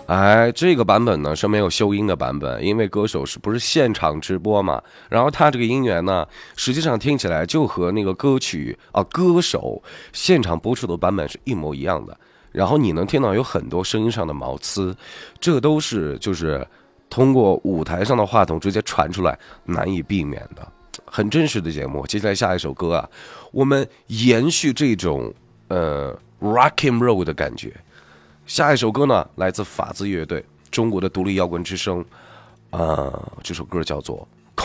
哎，这个版本呢是没有修音的版本，因为歌手不是现场直播嘛，然后他这个音源呢，实际上听起来就和那个歌手现场播出的版本是一模一样的。然后你能听到有很多声音上的毛刺，这都是就是通过舞台上的话筒直接传出来，难以避免的，很真实的节目。接下来下一首歌啊，我们延续这种rock and roll 的感觉。下一首歌呢，来自法兹乐队，中国的独立摇滚之声，这首歌叫做